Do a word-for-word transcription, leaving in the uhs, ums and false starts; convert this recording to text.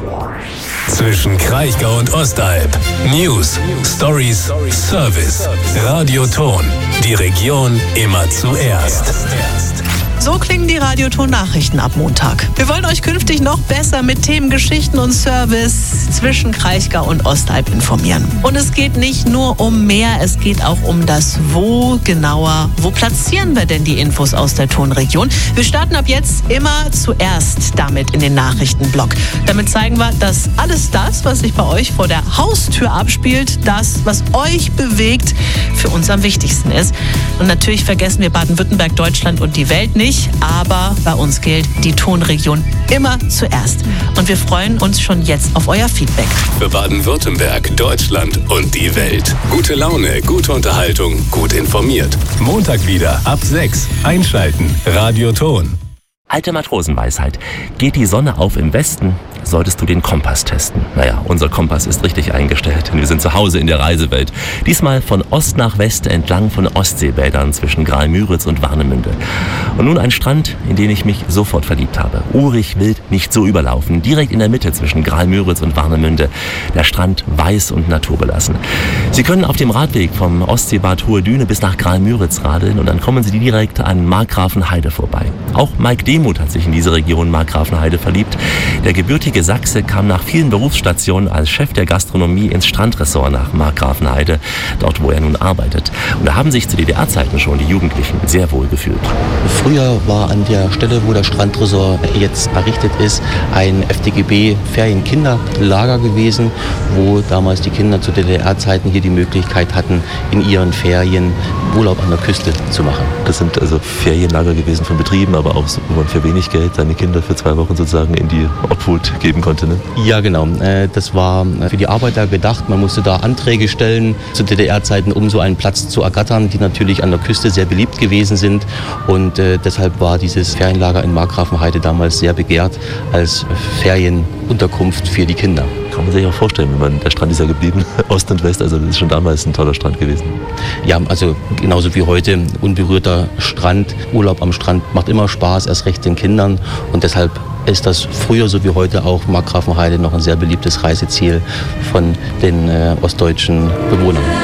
Zwischen Kraichgau und Ostalb. News, Stories, Service. Radioton. Die Region immer zuerst. So klingen die Radioton-Nachrichten ab Montag. Wir wollen euch künftig noch besser mit Themen, Geschichten und Service zwischen Kraichgau und Ostalb informieren. Und es geht nicht nur um mehr, es geht auch um das Wo genauer. Wo platzieren wir denn die Infos aus der Tonregion? Wir starten ab jetzt immer zuerst damit in den Nachrichtenblock. Damit zeigen wir, dass alles das, was sich bei euch vor der Haustür abspielt, das, was euch bewegt, für uns am wichtigsten ist. Und natürlich vergessen wir Baden-Württemberg, Deutschland und die Welt nicht. Aber bei uns gilt die Tonregion immer zuerst. Und wir freuen uns schon jetzt auf euer Feedback. Für Baden-Württemberg, Deutschland und die Welt. Gute Laune, gute Unterhaltung, gut informiert. Montag wieder ab sechs. Einschalten. Radioton. Alte Matrosenweisheit. Geht die Sonne auf im Westen, solltest du den Kompass testen. Naja, unser Kompass ist richtig eingestellt, denn wir sind zu Hause in der Reisewelt. Diesmal von Ost nach West entlang von Ostseebädern zwischen Graal-Müritz und Warnemünde. Und nun ein Strand, in den ich mich sofort verliebt habe. Urig, wild, nicht so überlaufen. Direkt in der Mitte zwischen Graal-Müritz und Warnemünde. Der Strand weiß und naturbelassen. Sie können auf dem Radweg vom Ostseebad Hohe Düne bis nach Graal-Müritz radeln und dann kommen Sie direkt an Markgrafenheide vorbei. Auch Mike Demuth hat sich in diese Region Markgrafenheide verliebt. Der gebürtige Sachse kam nach vielen Berufsstationen als Chef der Gastronomie ins Strandressort nach Markgrafenheide, dort wo er nun arbeitet. Und da haben sich zu D D R-Zeiten schon die Jugendlichen sehr wohl gefühlt. Früher war an der Stelle, wo das Strandressort jetzt errichtet ist, ein F D G B-Ferienkinderlager gewesen, wo damals die Kinder zu D D R-Zeiten hier die Möglichkeit hatten, in ihren Ferien Urlaub an der Küste zu machen. Das sind also Ferienlager gewesen von Betrieben, aber auch so, wo man für wenig Geld seine Kinder für zwei Wochen sozusagen in die Obhut geben konnte. Ne? Ja, genau. Das war für die Arbeiter gedacht. Man musste da Anträge stellen zu D D R-Zeiten, um so einen Platz zu ergattern, die natürlich an der Küste sehr beliebt gewesen sind. Und äh, deshalb war dieses Ferienlager in Markgrafenheide damals sehr begehrt als Ferienunterkunft für die Kinder. Kann man sich auch vorstellen, wenn man, der Strand ist ja geblieben, Ost und West, also das ist schon damals ein toller Strand gewesen. Ja, also genauso wie heute, unberührter Strand, Urlaub am Strand macht immer Spaß, erst recht den Kindern und deshalb ist das früher so wie heute auch Markgrafenheide noch ein sehr beliebtes Reiseziel von den äh, ostdeutschen Bewohnern.